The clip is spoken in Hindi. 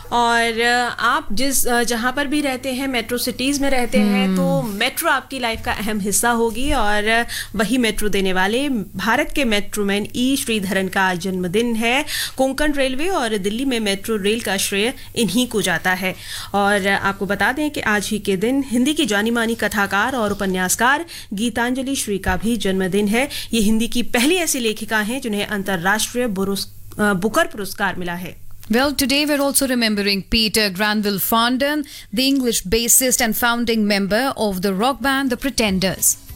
और आप जहाँ पर भी रहते हैं, मेट्रो सिटीज़ में रहते हैं, तो मेट्रो आपकी लाइफ का अहम हिस्सा होगी। और वही मेट्रो देने वाले भारत के मेट्रोमैन ई श्रीधरन का आज जन्मदिन है। कोंकण रेलवे और दिल्ली में मेट्रो रेल का श्रेय इन्हीं को जाता है। और आपको बता दें कि आज ही के दिन हिंदी की जानी मानी कथाकार और उपन्यासकार गीतांजलि श्री का भी जन्मदिन है। ये हिंदी की पहली ऐसी लेखिका हैं जिन्हें अंतर्राष्ट्रीय बुकर पुरस्कार मिला है। Well, today we're also remembering Peter Granville Fondon, the English bassist and founding member of the rock band The Pretenders.